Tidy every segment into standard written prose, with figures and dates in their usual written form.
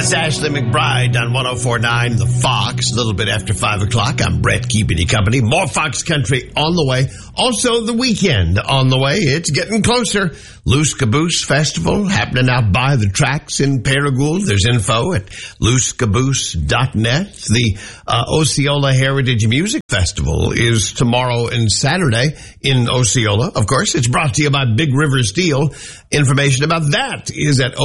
That's Ashley McBride on 104.9 The Fox. A little bit after 5 o'clock. I'm Brett, keeping you company. More Fox Country on the way. Also, the weekend on the way. It's getting closer. Loose Caboose Festival happening out by the tracks in Paragould. There's info at loosecaboose.net. The Osceola Heritage Music Festival is tomorrow and Saturday in Osceola. Of course, it's brought to you by Big River Steel. Information about that is at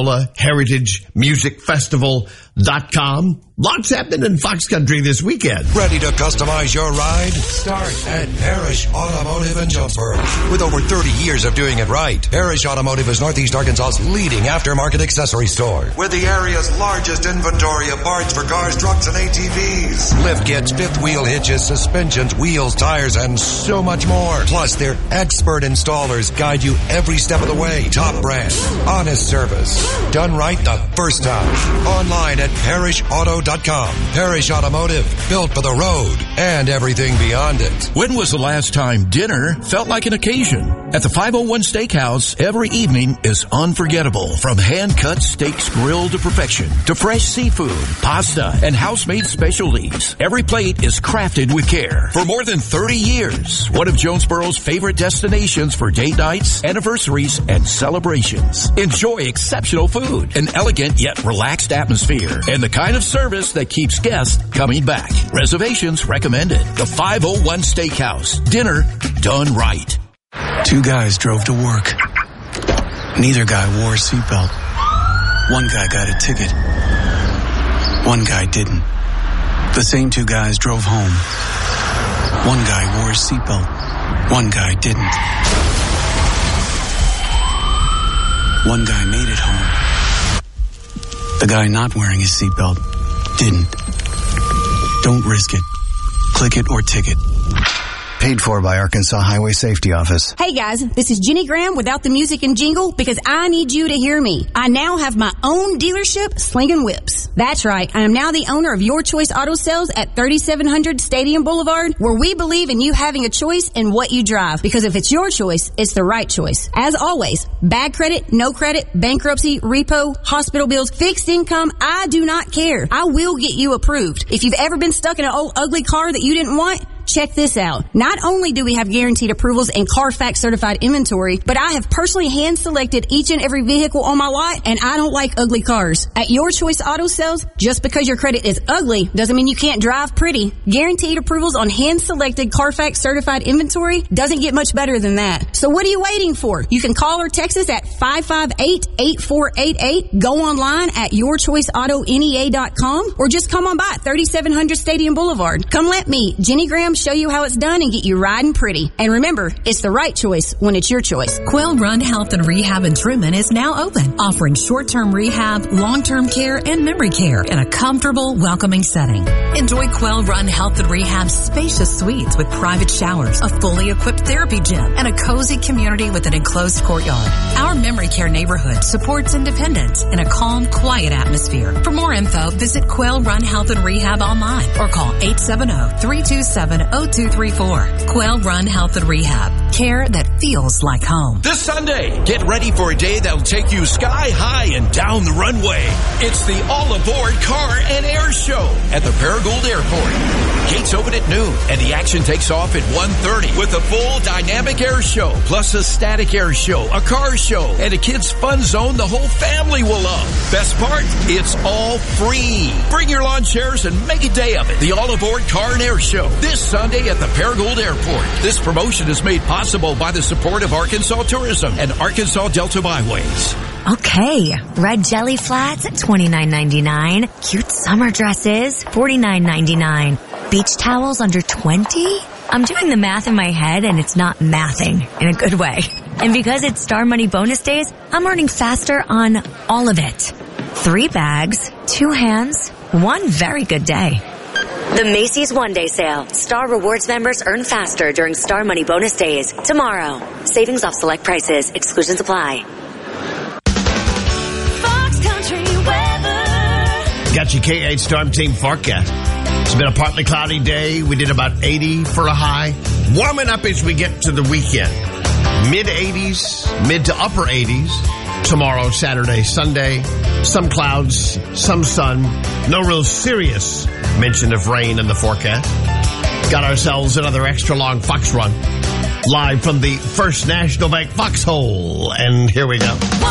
OsceolaHeritageMusicFestival.com. Lots happening in Fox Country this weekend. Ready to customize your ride? Start at Parrish Automotive in Jonesboro. With over 30 years of doing it right, Parrish Automotive is Northeast Arkansas's leading aftermarket accessory store. With the area's largest inventory of parts for cars, trucks, and ATVs. Lift kits, fifth wheel hitches, suspensions, wheels, tires, and so much more. Plus, their expert installers guide you every step of the way. Top brand, honest service, done right the first time. Online at ParrishAuto.com. Parrish Automotive, built for the road and everything beyond it. When was the last time dinner felt like an occasion? At the 501 Steakhouse, every evening is unforgettable. From hand-cut steaks grilled to perfection, to fresh seafood, pasta, and house-made specialties. Every plate is crafted with care. For more than 30 years, one of Jonesboro's favorite destinations for date nights, anniversaries, and celebrations. Enjoy exceptional food, an elegant yet relaxed atmosphere, and the kind of service that keeps guests coming back. Reservations recommended. The 501 Steakhouse. Dinner done right. Two guys drove to work. Neither guy wore a seatbelt. One guy got a ticket. One guy didn't. The same two guys drove home. One guy wore a seatbelt. One guy didn't. One guy made it home. The guy not wearing his seatbelt didn't. Don't risk it. Click it or ticket. Paid for by Arkansas Highway Safety Office. Hey guys, this is Jenny Graham without the music and jingle because I need you to hear me. I now have my own dealership, Slingin' Whips. That's right, I am now the owner of Your Choice Auto Sales at 3700 Stadium Boulevard, where we believe in you having a choice in what you drive. Because if it's your choice, it's the right choice. As always, bad credit, no credit, bankruptcy, repo, hospital bills, fixed income, I do not care. I will get you approved. If you've ever been stuck in an old ugly car that you didn't want, check this out. Not only do we have guaranteed approvals and Carfax certified inventory, but I have personally hand selected each and every vehicle on my lot, and I don't like ugly cars. At Your Choice Auto Sales, just because your credit is ugly doesn't mean you can't drive pretty. Guaranteed approvals on hand selected Carfax certified inventory doesn't get much better than that. So what are you waiting for? You can call or text us at 558-8488. Go online at yourchoiceautonea.com or just come on by 3700 Stadium Boulevard. Come let me, Jenny Graham, show you how it's done and get you riding pretty. And remember, it's the right choice when it's your choice. Quail Run Health and Rehab in Truman is now open, offering short-term rehab, long-term care, and memory care in a comfortable, welcoming setting. Enjoy Quail Run Health and Rehab's spacious suites with private showers, a fully equipped therapy gym, and a cozy community with an enclosed courtyard. Our memory care neighborhood supports independence in a calm, quiet atmosphere. For more info, visit Quail Run Health and Rehab online or call 870-327-0234. Quail Run Health and Rehab. Care that feels like home. This Sunday, get ready for a day that'll take you sky high and down the runway. It's the All Aboard Car and Air Show at the Paragould Airport. Gates open at noon, and the action takes off at 1:30 with a full dynamic air show, plus a static air show, a car show, and a kids' fun zone the whole family will love. Best part, it's all free. Bring your lawn chairs and make a day of it. The All Aboard Car and Air Show this Sunday at the Paragould Airport. This promotion is made possible by the support of Arkansas Tourism and Arkansas Delta Byways. Okay, red jelly flats at $29.99. Cute summer dresses, $49.99. Beach towels under $20? I'm doing the math in my head and it's not mathing in a good way. And because it's Star Money bonus days, I'm earning faster on all of it. 3 bags, 2 hands, 1 very good day. The Macy's One Day Sale. Star Rewards members earn faster during Star Money bonus days. Tomorrow. Savings off select prices. Exclusions apply. Fox Country weather. Got your K8 Storm Team forecast. It's been a partly cloudy day. We did about 80 for a high. Warming up as we get to the weekend. Mid-80s, mid to upper 80s. Tomorrow, Saturday, Sunday, some clouds, some sun. No real serious mention of rain in the forecast. Got ourselves another extra long Fox run. Live from the First National Bank Foxhole. And here we go.